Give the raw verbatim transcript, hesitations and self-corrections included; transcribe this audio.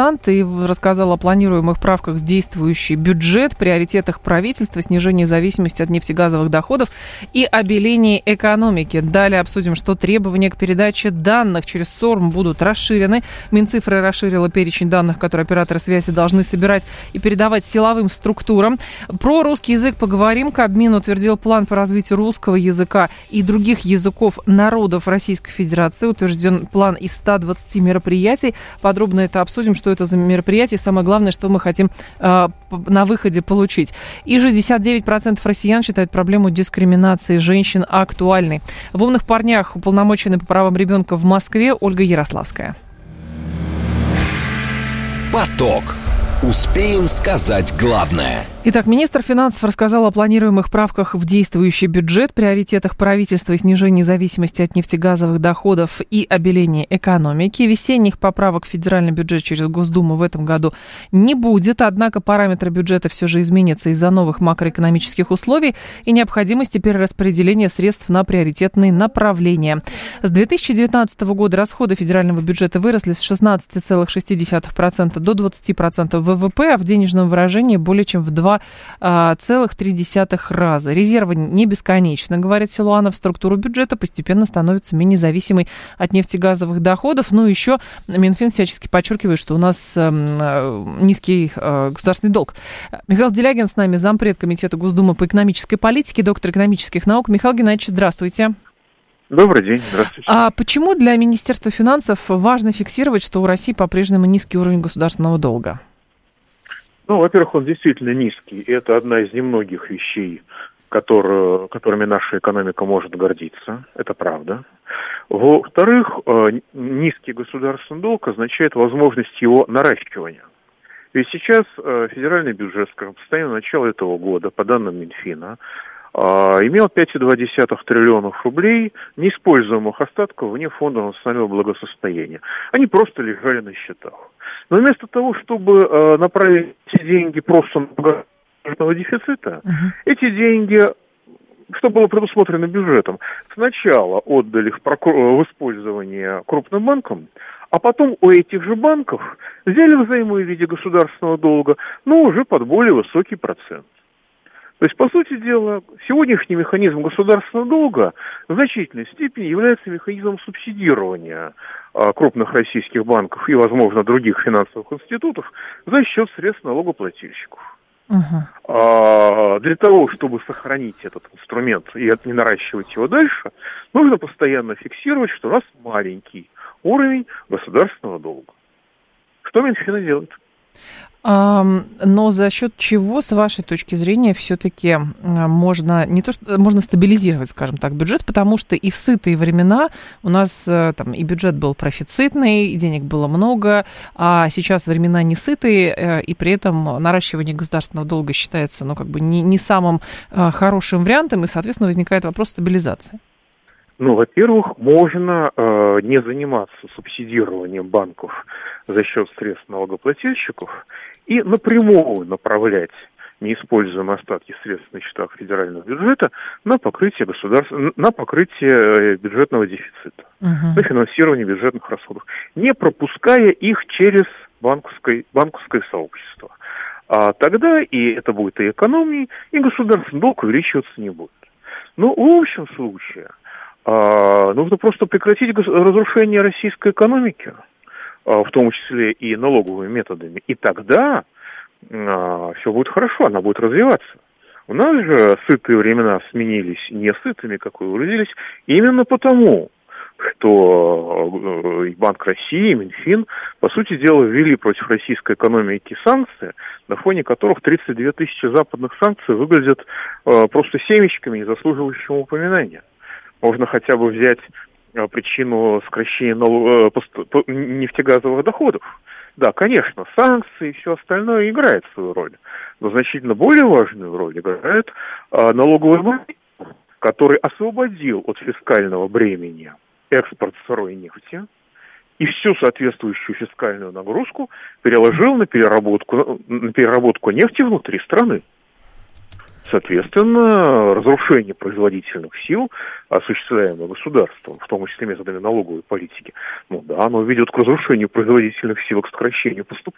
вариант и рассказал о планируемых правках в действующий бюджет, приоритетах правительства, снижении зависимости от нефтегазовых доходов и обелении экономики. Далее обсудим, что требования к передаче данных через СОРМ будут расширены. Минцифры расширила перечень данных, которые операторы связи должны собирать и передавать силовым структурам. Про русский язык поговорим. Кабмин утвердил план по развитию русского языка и других языков народов Российской Федерации. Утвержден план из ста двадцати мероприятий. Подробно это обсудим, что это за мероприятие. Самое главное, что мы хотим э, на выходе получить. И шестьдесят девять процентов россиян считают проблему дискриминации женщин актуальной. В «Умных парнях» уполномоченная по правам ребенка в Москве Ольга Ярославская. Поток. Успеем сказать главное. Итак, министр финансов рассказал о планируемых правках в действующий бюджет, приоритетах правительства и снижении зависимости от нефтегазовых доходов и обелении экономики. Весенних поправок в федеральный бюджет через Госдуму в этом году не будет, однако параметры бюджета все же изменятся из-за новых макроэкономических условий и необходимости перераспределения средств на приоритетные направления. С две тысячи девятнадцатого года расходы федерального бюджета выросли с шестнадцати целых шести десятых процента до двадцати процентов ВВП, а в денежном выражении более чем в два целых три десятых раза. Резервы не бесконечны, говорит Силуанов. Структура бюджета постепенно становится менее зависимой от нефтегазовых доходов. Ну, еще Минфин всячески подчеркивает, что у нас э, низкий э, государственный долг. Михаил Делягин с нами, зампред Комитета Госдумы по экономической политике, доктор экономических наук. Михаил Геннадьевич, здравствуйте. Добрый день, здравствуйте. А почему для Министерства финансов важно фиксировать, что у России по-прежнему низкий уровень государственного долга? Ну, во-первых, он действительно низкий, и это одна из немногих вещей, которые, которыми наша экономика может гордиться, это правда. Во-вторых, низкий государственный долг означает возможность его наращивания. Ведь сейчас федеральный бюджет, скажем, по состоянию начала этого года, по данным Минфина, имел пять целых две десятых триллионов рублей неиспользуемых остатков вне фонда национального благосостояния. Они просто лежали на счетах. Но вместо того, чтобы э, направить эти деньги просто на государственного дефицита, uh-huh. эти деньги, что было предусмотрено бюджетом, сначала отдали в, прокур... в использование крупным банкам, а потом у этих же банков взяли взаймы в виде государственного долга, но уже под более высокий процент. То есть, по сути дела, сегодняшний механизм государственного долга в значительной степени является механизмом субсидирования а, крупных российских банков и, возможно, других финансовых институтов за счет средств налогоплательщиков. Uh-huh. А, для того, чтобы сохранить этот инструмент и не наращивать его дальше, нужно постоянно фиксировать, что у нас маленький уровень государственного долга. Что Минфин и делает? Но за счет чего, с вашей точки зрения, все-таки можно не то что можно стабилизировать, скажем так, бюджет, потому что и в сытые времена у нас там и бюджет был профицитный, и денег было много, а сейчас времена не сытые, и при этом наращивание государственного долга считается, ну, как бы не, не самым хорошим вариантом, и, соответственно, возникает вопрос стабилизации. Ну, во-первых, можно э, не заниматься субсидированием банков за счет средств налогоплательщиков и напрямую направлять неиспользуемые остатки средств на счетах федерального бюджета на покрытие государств... на покрытие бюджетного дефицита, uh-huh. на финансирование бюджетных расходов, не пропуская их через банковское, банковское сообщество. А тогда и это будет и экономией, и государственный долг увеличиваться не будет. Но в общем случае а, нужно просто прекратить разрушение российской экономики, а, в том числе и налоговыми методами, и тогда а, все будет хорошо, она будет развиваться. У нас же сытые времена сменились не сытыми, как вы выразились, именно потому, что и Банк России, и Минфин, по сути дела, ввели против российской экономики санкции, на фоне которых тридцать две тысячи западных санкций выглядят э, просто семечками, не заслуживающими упоминания. Можно хотя бы взять э, причину сокращения налог... э, нефтегазовых доходов. Да, конечно, санкции и все остальное играет свою роль, но значительно более важную роль играет э, налоговый механизм, который освободил от фискального бремени экспорт сырой нефти и всю соответствующую фискальную нагрузку переложил на переработку, на переработку нефти внутри страны. Соответственно, разрушение производительных сил, осуществляемое государством, в том числе методами налоговой политики, ну да, оно ведет к разрушению производительных сил, к сокращению поступления.